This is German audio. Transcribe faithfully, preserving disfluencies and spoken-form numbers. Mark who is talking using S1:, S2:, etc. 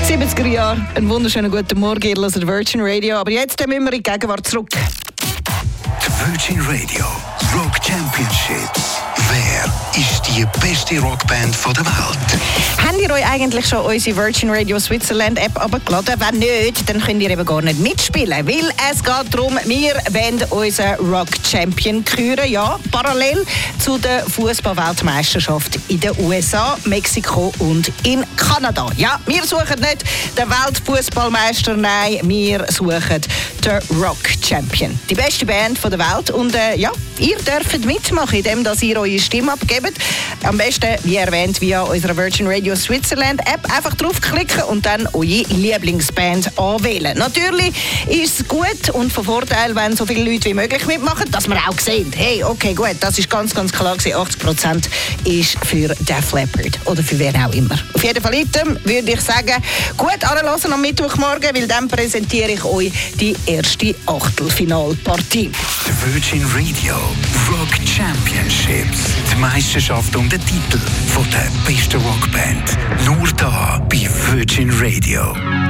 S1: siebziger Jahre, einen wunderschönen guten Morgen, ihr hört Virgin Radio. Aber jetzt müssen wir in die Gegenwart zurück.
S2: Die Virgin Radio Rock Championship. Wer ist die beste Rockband der Welt?
S1: Habt ihr euch eigentlich schon unsere Virgin Radio Switzerland App abgeladen? Wenn nicht, dann könnt ihr eben gar nicht mitspielen. Weil es geht darum, wir wollen unseren Rock Champion küren. Ja, parallel zu der Fußball-Weltmeisterschaft in den U S A, Mexiko und in Kanada. Ja, wir suchen nicht den Weltfußballmeister, nein, wir suchen den Rock Champion. Die beste Band der Welt. Und äh, ja, ihr dürft mitmachen, indem dass ihr eure Stimme abgebt. Am besten, wie erwähnt, via unserer Virgin Radio Switzerland App einfach draufklicken und dann eure Lieblingsband anwählen. Natürlich ist es gut und von Vorteil, wenn so viele Leute wie möglich mitmachen, dass man auch sehen, hey, okay, gut, das ist ganz, ganz klar gewesen, achtzig Prozent ist für Def Leppard oder für wer auch immer. Auf jeden Fall würde ich sagen, gut anhören am Mittwochmorgen, weil dann präsentiere ich euch die erste Achtelfinalpartie.
S2: Die Virgin Radio Rock Championships. Die Meisterschaft um den Titel von der besten Rockband. Nur da bei Virgin Radio.